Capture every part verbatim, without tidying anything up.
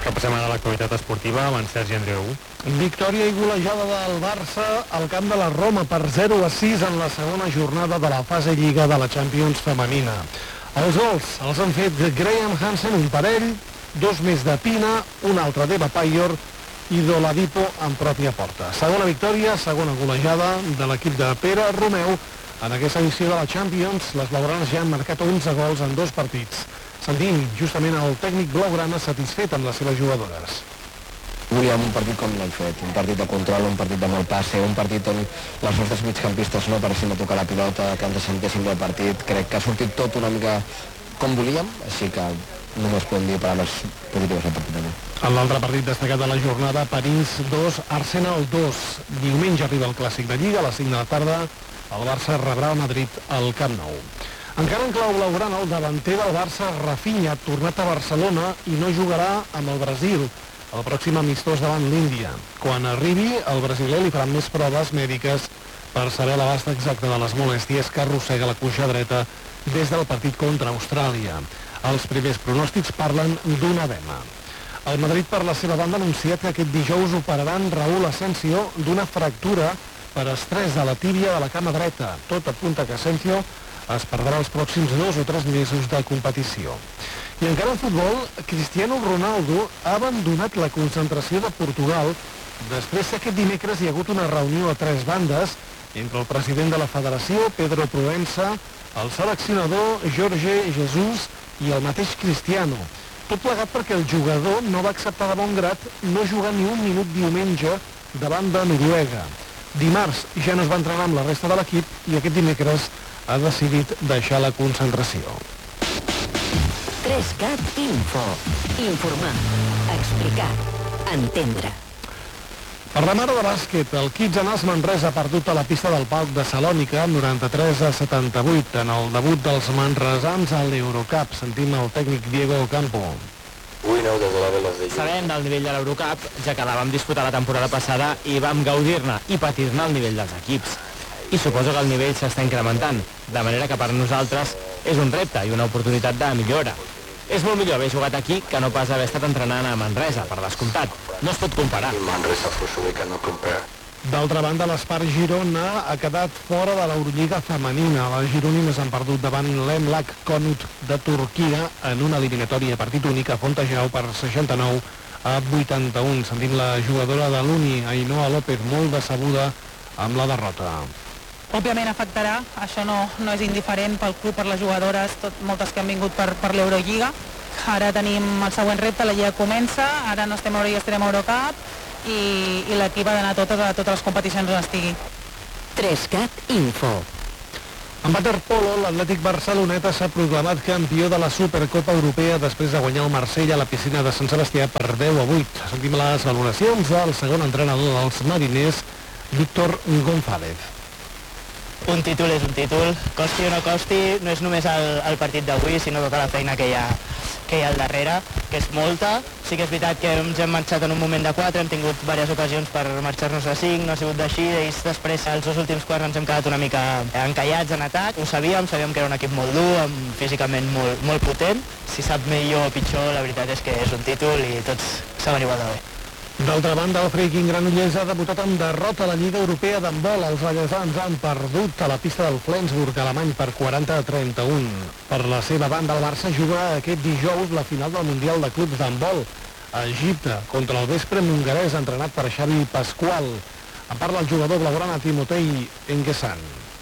Repassem ara l'actualitat esportiva amb en Sergi Andreu. Victòria i golejada del Barça al camp de la Roma per zero a sis en la segona jornada de la fase Lliga de la Champions femenina. Els gols els han fet Graham Hansen, un parell, dos més de Pina, un altre d'Eva Payor i d'Oladipo en pròpia porta. Segona victòria, segona golejada de l'equip de Pere Romeu en aquesta edició de la Champions. Les blaugranes ja han marcat onze gols en dos partits. Sentim justament el tècnic blaugrana satisfet amb les seves jugadores. Volíem un partit com l'hem fet, un partit de control, un partit de molt passe, un partit on les nostres migcampistes no paressin a tocar la pilota, que ens sentéssim del partit. Crec que ha sortit tot una mica com volíem, així que només podem dir paraules positives al partit d'avui. En l'altre partit destacat de la jornada, París dos, Arsenal dos. Diumenge arriba el clàssic de Lliga, a les cinc de la tarda, el Barça rebrà el Madrid al Camp Nou. Encara en clau blaugrana, el davanter del Barça, Rafinha, ha tornat a Barcelona i no jugarà amb el Brasil el pròxim amistós davant l'Índia. Quan arribi, el brasiler li faran més proves mèdiques per saber l'abast exacte de les molèsties que arrossega la cuixa dreta des del partit contra Austràlia. Els primers pronòstics parlen d'un edema. El Madrid, per la seva banda, ha anunciat que aquest dijous operaran Raúl Asensio d'una fractura per estrès de la tíbia de la cama dreta. Tot apunta que Asensio es perdrà els pròxims dos o tres mesos de competició. I encara en futbol, Cristiano Ronaldo ha abandonat la concentració de Portugal després que aquest dimecres hi ha hagut una reunió a tres bandes entre el president de la federació, Pedro Proença, el seleccionador Jorge Jesus i el mateix Cristiano. Tot plegat perquè el jugador no va acceptar de bon grat no jugar ni un minut diumenge davant de Noruega. Dimarts ja no es va entrenar amb la resta de l'equip i aquest dimecres ha decidit deixar la concentració. tres cat Info. Informar, explicar, entendre. Per la mare de bàsquet, el Kitsanàs Manresa ha perdut a la pista del Pauk de Salònica noranta-tres a setanta-vuit en el debut dels manresans a l'Eurocup. Sentim el tècnic Diego Campo. Sabem del nivell de l'Eurocup, ja que la vam disputar la temporada passada i vam gaudir-ne i patir-ne al nivell dels equips. I suposo que el nivell s'està incrementant, de manera que per nosaltres és un repte i una oportunitat de millora. És molt millor haver jugat aquí que no pas haver estat entrenant a Manresa, per descomptat. No es pot comparar. D'altra banda, l'Espart Girona ha quedat fora de l'Eurolliga femenina. Les gironines han perdut davant l'Emlak Konut de Turquia en una eliminatòria partit únic a Fontejau per seixanta-nou a vuitanta-un. Sentim la jugadora de l'Uni, Ainhoa López, molt decebuda amb la derrota. Òbviament afectarà, això no, no és indiferent pel club, per les jugadores, tot, moltes que han vingut per, per l'Eurolliga. Ara tenim el següent repte, la Lliga comença, ara no estem a Eurolliga, estem a Eurocup i, i l'equip ha d'anar a totes, a totes les competicions on estigui. tres cat Info. En waterpolo, l'Atlètic Barceloneta s'ha proclamat campió de la Supercopa Europea després de guanyar el Marsella a la piscina de Sant Sebastià per deu a vuit. Sentim les valoracions del segon entrenador dels mariners, Víctor González. Un títol és un títol, costi o no costi, no és només el, el partit d'avui, sinó tota la feina que hi ha, que hi ha al darrere, que és molta. Sí que és veritat que ens hem marxat en un moment de quatre, hem tingut diverses ocasions per marxar-nos a cinc, no ha sigut d'així, i després els dos últims quarts ens hem quedat una mica encallats en atac. Ho sabíem, sabíem que era un equip molt dur, amb, físicament molt, molt potent. Si sap millor o pitjor, la veritat és que és un títol i tots saben igual de bé. D'altra banda, el Freaking Granollers ha debutat amb derrota a la Lliga Europea d'handbol. Els vallesans han perdut a la pista del Flensburg alemany per quaranta a trenta-un. Per la seva banda, el Barça juga aquest dijous la final del Mundial de Clubs d'handbol a Egipte contra el vespre hongarès entrenat per Xavi Pascual. En parla el jugador blaugrana Timotei Enguesan.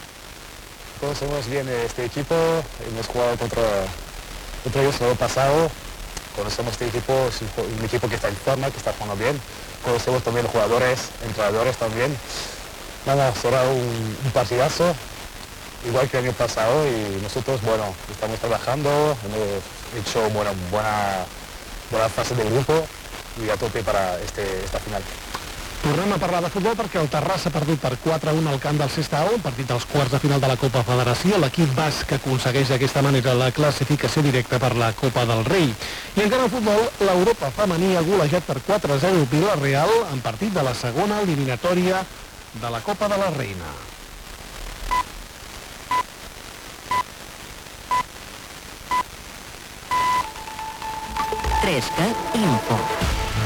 Conocemos bien este equipo, hemos jugado contra, contra ellos el año pasado. Conocemos este equipo, es un equipo que está en forma, que está jugando bien. Conocemos también los jugadores, entrenadores también. Nada, será un, un partidazo, igual que el año pasado, y nosotros, bueno, estamos trabajando, hemos hecho bueno, buena, buena fase del grupo y a tope para este, esta final. Tornem a parlar de futbol perquè el Terrassa ha perdut per quatre a un al camp del Sestao, un partit dels quarts de final de la Copa Federació. L'equip basc aconsegueix d'aquesta manera la classificació directa per la Copa del Rei. I encara al futbol, l'Europa femení ha golejat per quatre a zero Vila-real en partit de la segona eliminatòria de la Copa de la Reina. tres cat Info.